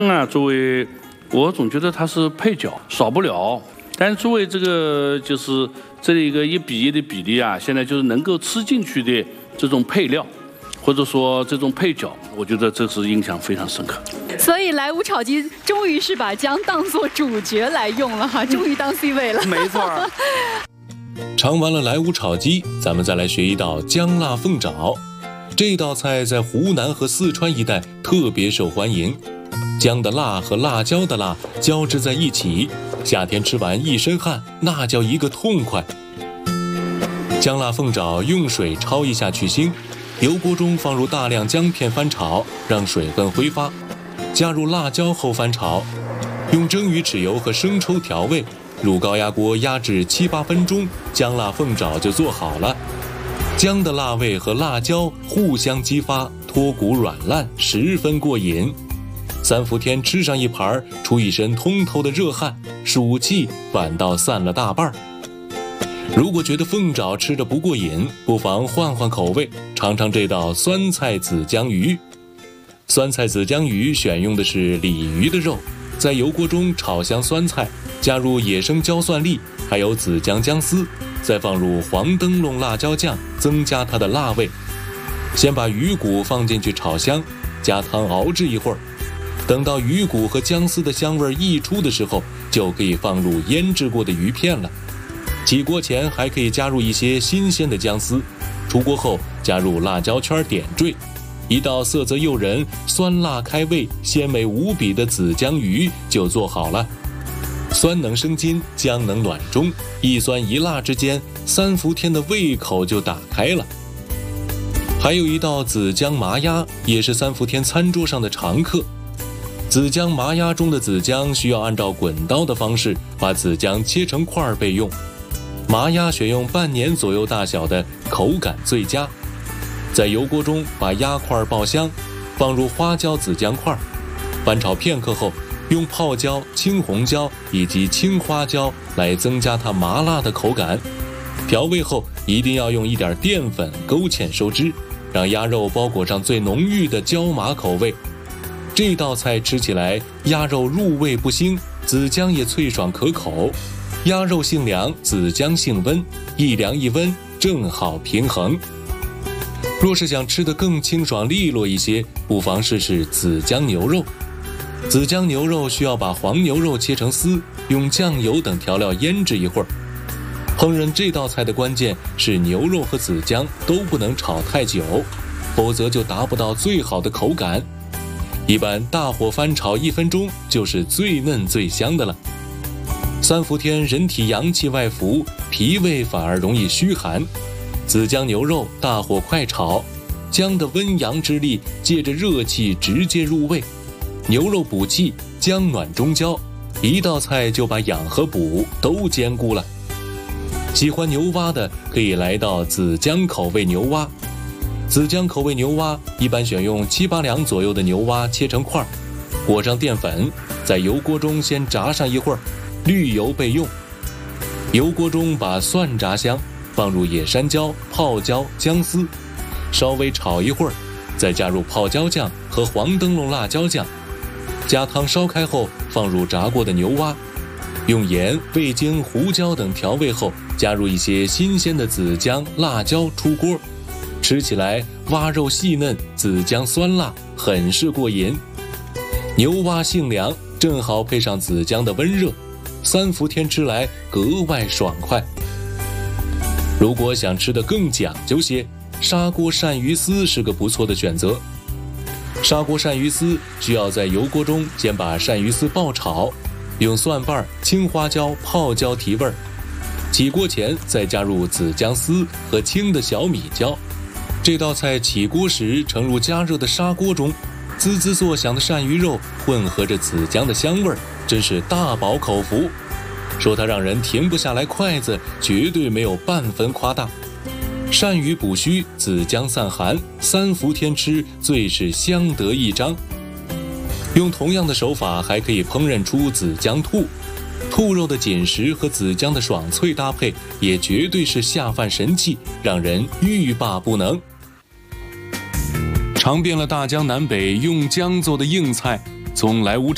作为我总觉得它是配角，少不了。但是作为这个就是这一个1比1的比例啊，现在就是能够吃进去的这种配料，或者说这种配角，我觉得这是印象非常深刻。 所以莱芜炒鸡终于是把姜当作主角来用了哈，终于当 C 位了。 没错。 尝完了莱芜炒鸡，咱们再来学一道姜辣凤爪。这道菜在湖南和四川一带特别受欢迎，姜的辣和辣椒的辣交织在一起，夏天吃完一身汗，那叫一个痛快。姜辣凤爪用水焯一下去腥，油锅中放入大量姜片翻炒，让水分挥发，加入辣椒后翻炒，用蒸鱼豉油和生抽调味，入高压锅压至7、8分钟，姜辣凤爪就做好了。姜的辣味和辣椒互相激发，脱骨软烂，十分过瘾。3伏天吃上一盘，出一身通透的热汗，暑气反倒散了大半。如果觉得凤爪吃着不过瘾，不妨换换口味，尝尝这道酸菜紫姜鱼。酸菜紫姜鱼选用的是鲤鱼的肉，在油锅中炒香酸菜，加入野生椒蒜粒，还有紫姜姜丝，再放入黄灯笼辣椒酱，增加它的辣味。先把鱼骨放进去炒香，加汤熬制一会儿，等到鱼骨和姜丝的香味溢出的时候，就可以放入腌制过的鱼片了。起锅前还可以加入一些新鲜的姜丝，出锅后加入辣椒圈点缀，一道色泽诱人、酸辣开胃、鲜美无比的紫姜鱼就做好了。酸能生津，姜能暖中，一酸一辣之间，3伏天的胃口就打开了。还有一道紫姜麻鸭，也是3伏天餐桌上的常客。紫姜麻鸭中的紫姜需要按照滚刀的方式把紫姜切成块备用。麻鸭选用半年左右大小的，口感最佳。在油锅中把鸭块爆香，放入花椒紫姜块，翻炒片刻后，用泡椒、青红椒以及青花椒来增加它麻辣的口感。调味后一定要用一点淀粉勾芡收汁，让鸭肉包裹上最浓郁的椒麻口味。这道菜吃起来，鸭肉入味不腥，紫姜也脆爽可口。鸭肉性凉，紫姜性温，一凉一温，正好平衡。若是想吃得更清爽利落一些，不妨试试紫姜牛肉。紫姜牛肉需要把黄牛肉切成丝，用酱油等调料腌制一会儿。烹饪这道菜的关键是牛肉和紫姜都不能炒太久，否则就达不到最好的口感。一般大火翻炒1分钟就是最嫩最香的了。3伏天人体阳气外浮，脾胃反而容易虚寒。紫姜牛肉大火快炒，姜的温阳之力借着热气直接入味，牛肉补气，姜暖中焦，一道菜就把养和补都兼顾了。喜欢牛蛙的可以来到紫姜口味牛蛙。紫姜口味牛蛙一般选用7、8两左右的牛蛙切成块，裹上淀粉，在油锅中先炸上一会儿，滤油备用。油锅中把蒜炸香，放入野山椒、泡椒、姜丝，稍微炒一会儿，再加入泡椒酱和黄灯笼辣椒酱，加汤烧开后放入炸过的牛蛙，用盐、味精、胡椒等调味后，加入一些新鲜的紫姜、辣椒出锅，吃起来蛙肉细嫩，紫姜酸辣，很是过瘾。牛蛙性凉，正好配上紫姜的温热，3伏天吃来格外爽快。如果想吃得更讲究些，砂锅鳝鱼丝是个不错的选择。砂锅鳝鱼丝需要在油锅中先把鳝鱼丝爆炒，用蒜瓣、青花椒、泡椒提味儿。起锅前再加入紫姜丝和青的小米椒。这道菜起锅时盛入加热的砂锅中，滋滋作响的鳝鱼肉混合着紫姜的香味儿，真是大饱口福。说它让人停不下来筷子，绝对没有半分夸大。鳝鱼补虚，紫姜散寒，3伏天吃最是相得益彰。用同样的手法还可以烹饪出紫姜兔，兔肉的紧实和紫姜的爽脆搭配，也绝对是下饭神器，让人欲罢不能。尝遍了大江南北用姜做的硬菜，从莱芜